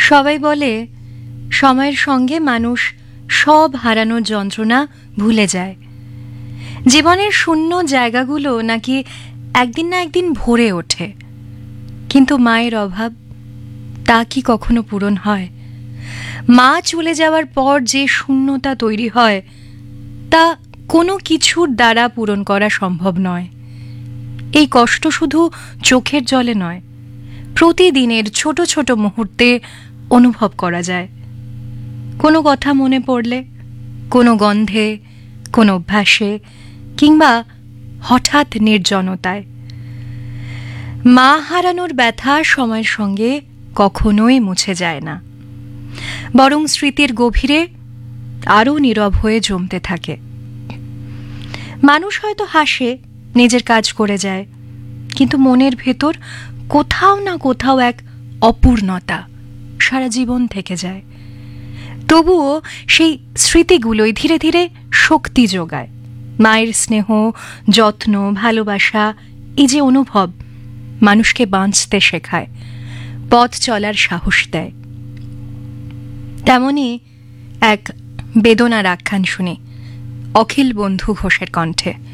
সবাই বলে সময়ের সঙ্গে মানুষ সব হারানোর যন্ত্রণা ভুলে যায়। জীবনের শূন্য জায়গাগুলো নাকি একদিন না একদিন ভরে ওঠে, কিন্তু মায়ের অভাব তা কি কখনো পূরণ হয়? মা চলে যাওয়ার পর যে শূন্যতা তৈরি হয় তা কোনো কিছুর দ্বারা পূরণ করা সম্ভব নয়। এই কষ্ট শুধু চোখের জলে নয়, প্রতিদিনের ছোট ছোট মুহূর্তে অনুভব করা যায়। কোনো কথা মনে পড়লে, কোনো গন্ধে, কোনো অভ্যাসে, কিংবা হঠাৎ নির্জনতায়। মা হারানোর ব্যথা সময়ের সঙ্গে কখনোই মুছে যায় না, বরং স্মৃতির গভীরে আরও নীরব হয়ে জমতে থাকে। মানুষ হয়তো হাসে, নিজের কাজ করে যায়, কিন্তু মনের ভেতর কোথাও না কোথাও এক অপূর্ণতা সারা জীবন থেকে যায়। তবুও সেই স্মৃতিগুলোই ধীরে ধীরে শক্তি যোগায়। মায়ের স্নেহ, যত্ন, ভালোবাসা, এই যে অনুভব মানুষকে বাঁচতে শেখায়, পথ চলার সাহস দেয়। তেমনি এক বেদনার আখ্যান শুনি অখিল বন্ধু ঘোষের কণ্ঠে।